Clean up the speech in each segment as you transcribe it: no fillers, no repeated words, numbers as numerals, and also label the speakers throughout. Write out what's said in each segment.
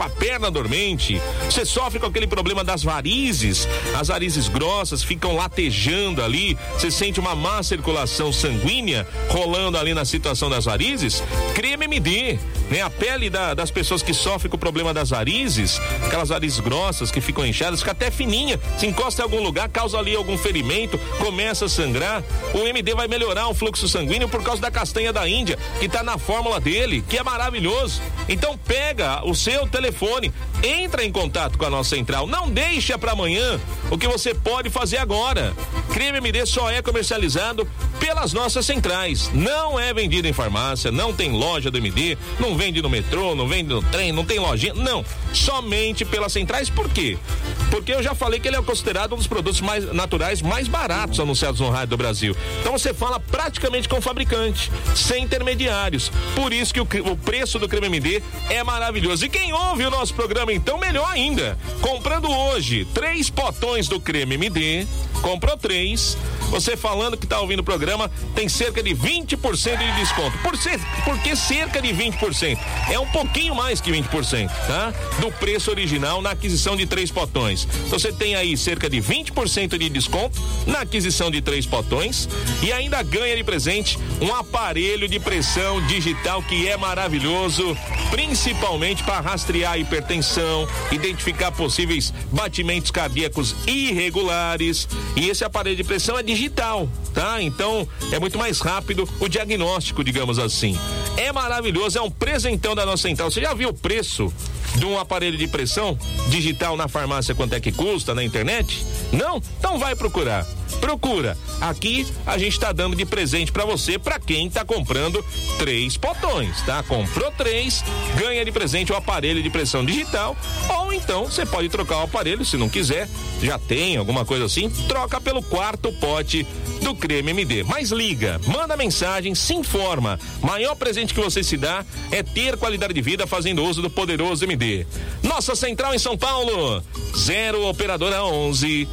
Speaker 1: com a perna dormente, você sofre com aquele problema das varizes, as varizes grossas ficam latejando ali, você sente uma má circulação sanguínea rolando ali na situação das varizes, Creme MD, né? A pele das pessoas que sofrem com o problema das varizes, aquelas varizes grossas que ficam inchadas, fica até fininha, se encosta em algum lugar, causa ali algum ferimento, começa a sangrar, o MD vai melhorar o fluxo sanguíneo por causa da castanha da Índia, que tá na fórmula dele, que é maravilhoso. Então pega o seu telefone, entra em contato com a nossa central, não deixa para amanhã o que você pode fazer agora. Creme MD só é comercializado pelas nossas centrais, não é vendido em farmácia, não tem loja do MD, não vende no metrô, não vende no trem, não tem lojinha, não, somente pelas centrais. Por quê? Porque eu já falei que ele é considerado um dos produtos mais naturais, mais baratos anunciados no rádio do Brasil. Então você fala praticamente com o fabricante, sem intermediários. Por isso que o preço do Creme MD é maravilhoso. E quem ouve o nosso programa, então, melhor ainda. Comprando hoje 3 potões do Creme MD, comprou 3, você falando que tá ouvindo o programa, tem cerca de 20% de desconto. Por que cerca de 20%? É um pouquinho mais que 20%, tá? Do preço original na aquisição de 3 potões. Então você tem aí cerca de 20% de desconto na aquisição de 3 potões e ainda ganha de presente um aparelho de pressão digital que é maravilhoso, principalmente para rastrear a hipertensão, identificar possíveis batimentos cardíacos irregulares. E esse aparelho de pressão é digital, tá? Então é muito mais rápido o diagnóstico, digamos assim. É maravilhoso, é um presentão da nossa central. Você já viu o preço de um aparelho de pressão digital na farmácia, quanto é que custa na internet? Não? Então vai procurar. Procura. Aqui a gente tá dando de presente pra você, pra quem tá comprando 3 potões, tá? Comprou 3, ganha de presente o aparelho de pressão digital, ou então você pode trocar o aparelho, se não quiser, já tem alguma coisa assim, troca pelo 4º pote do Creme MD. Mas liga, manda mensagem, se informa. Maior presente que você se dá é ter qualidade de vida fazendo uso do poderoso MD. Nossa central em São Paulo, 0 operadora 11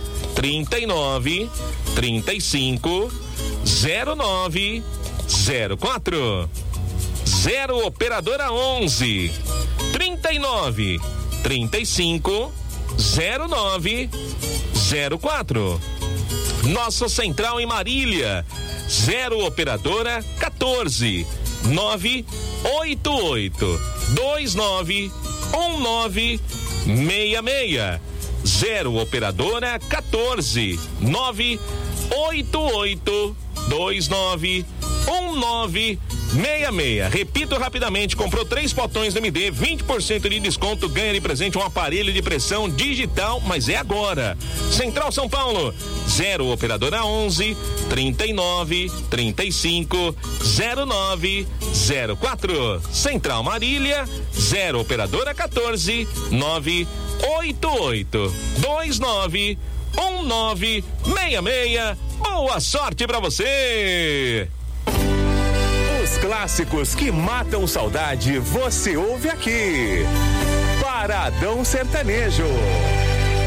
Speaker 1: 39 35 09 04. 0 operadora 11 39 35 09 04. Nossa central em Marília, 0 operadora 14 988 29 1966. 0 operadora 14 988 29 1966. Repito rapidamente, comprou 3 potões do MD, 20% de desconto, ganha de presente um aparelho de pressão digital, mas é agora. Central São Paulo, 0 operadora 11 39 35 09 04. Central Marília, 0 operadora 14 988 29 1966. Boa sorte pra você! Os clássicos que matam saudade você ouve aqui. Paradão Sertanejo.